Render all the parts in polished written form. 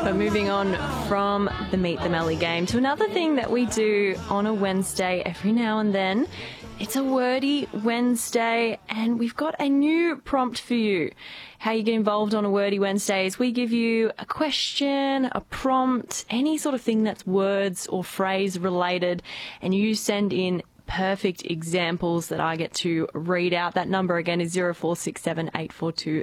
We're moving on from the Meet the Melly game to another thing that we do on a Wednesday every now and then. It's a Wordy Wednesday, and we've got a new prompt for you. How you get involved on a Wordy Wednesday is we give you a question, a prompt, any sort of thing that's words or phrase related, and you send in perfect examples that I get to read out. That number again is 0467 842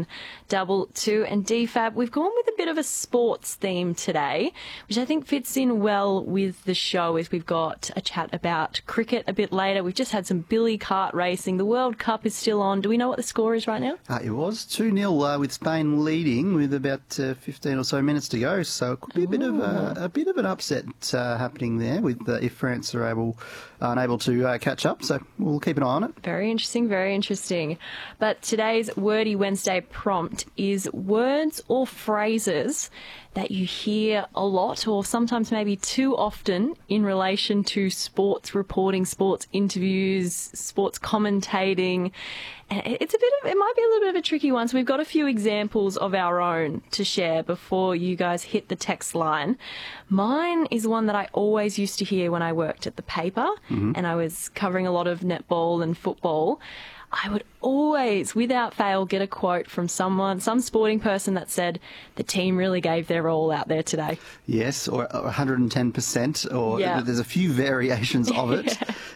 722. And DFAB, we've gone with a bit of a sports theme today, which I think fits in well with the show, as we've got a chat about cricket a bit later. We've just had some billy cart racing. The World Cup is still on. Do we know what the score is right now? It was 2-0 with Spain leading with about 15 or so minutes to go. So it could be a bit of an upset happening there with if France are unable to catch up, so we'll keep an eye on it. Very interesting, very interesting. But today's Wordy Wednesday prompt is words or phrases that you hear a lot, or sometimes maybe too often, in relation to sports reporting, sports interviews, sports commentating. And it might be a little bit of a tricky one, so we've got a few examples of our own to share before you guys hit the text line. Mine is one that I always used to hear when I worked at the paper, and I was covering a lot of netball and football. I would always, without fail, get a quote from some sporting person that said, the team really gave their all out there today. Yes, or 110%, or there's a few variations of it.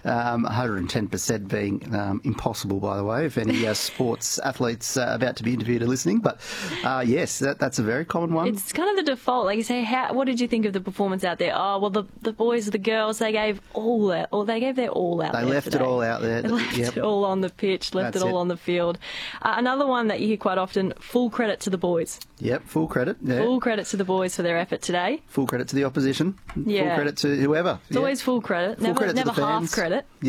110% being impossible, by the way, if any sports athletes about to be interviewed are listening. But yes, that's a very common one. It's kind of the default. Like you say, what did you think of the performance out there? Oh, well, the boys, the girls, they gave they gave their all out there. They left it all out there. They left it all on the pitch, left it all on the field. Another one that you hear quite often, full credit to the boys. Yep, full credit. Yeah. Full credit to the boys for their effort today. Full credit to the opposition. Yeah. Full credit to whoever. It's always full credit. Never Full credit to the half fans. credit.